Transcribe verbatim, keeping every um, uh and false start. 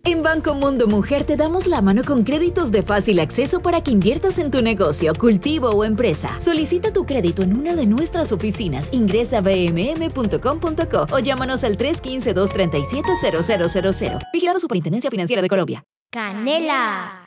En Banco Mundo Mujer te damos la mano con créditos de fácil acceso para que inviertas en tu negocio, cultivo o empresa. Solicita tu crédito en una de nuestras oficinas. Ingresa a b m m punto com punto co o llámanos al tres uno cinco, dos tres siete, cero cero cero cero. Vigilado Superintendencia Financiera de Colombia. Canela.